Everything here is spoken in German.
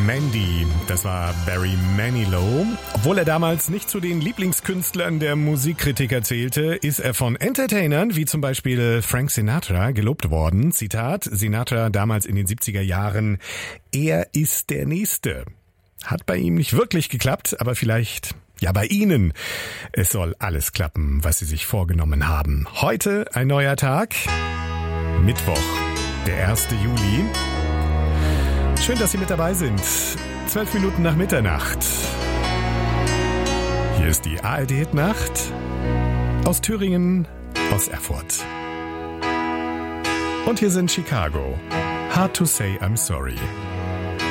Mandy, das war Barry Manilow. Obwohl er damals nicht zu den Lieblingskünstlern der Musikkritiker zählte, ist er von Entertainern wie zum Beispiel Frank Sinatra gelobt worden. Zitat, Sinatra damals in den 70er Jahren, er ist der Nächste. Hat bei ihm nicht wirklich geklappt, aber vielleicht ja bei Ihnen. Es soll alles klappen, was Sie sich vorgenommen haben. Heute ein neuer Tag, Mittwoch, der 1. Juli. Schön, dass Sie mit dabei sind. 12 Minuten nach Mitternacht. Hier ist die ARD-Hit-Nacht aus Thüringen, aus Erfurt. Und hier sind Chicago. Hard to say I'm sorry.